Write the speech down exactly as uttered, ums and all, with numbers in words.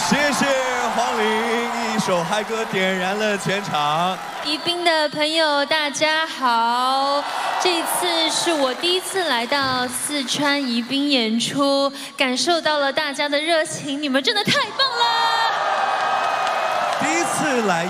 谢谢黄龄，一首嗨歌点燃了全场。 宜宾的朋友，大家好！这次是我第一次来到四川宜宾演出，感受到了大家的热情，你们真的太棒了！ 第一次来。